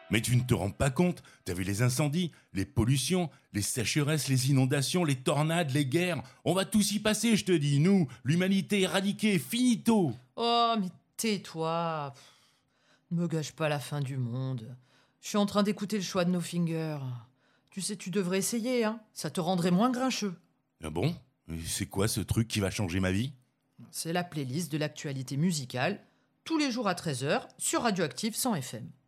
Mais tu ne te rends pas compte, t'as vu les incendies, les pollutions, les sécheresses, les inondations, les tornades, les guerres. On va tous y passer, je te dis, nous, l'humanité éradiquée, finito. Oh, mais tais-toi. Ne me gâche pas la fin du monde. Je suis en train d'écouter le choix de No Finger. Tu sais, tu devrais essayer, hein. Ça te rendrait moins grincheux. Ah bon? Et c'est quoi ce truc qui va changer ma vie? C'est la playlist de l'actualité musicale, tous les jours à 13h, sur Radioactive 100 FM.